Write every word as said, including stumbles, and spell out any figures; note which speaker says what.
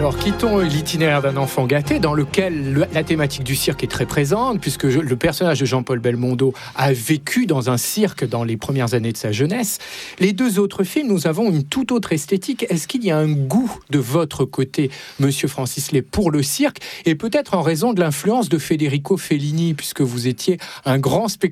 Speaker 1: Alors, quittons l'itinéraire d'un enfant gâté, dans lequel le, la thématique du cirque est très présente, puisque je, le personnage de Jean-Paul Belmondo a vécu dans un cirque dans les premières années de sa jeunesse. Les deux autres films, nous avons une toute autre esthétique. Est-ce qu'il y a un goût de votre côté, Monsieur Francis Lay, pour le cirque, et peut-être en raison de l'influence de Federico Fellini, puisque vous étiez un grand spectateur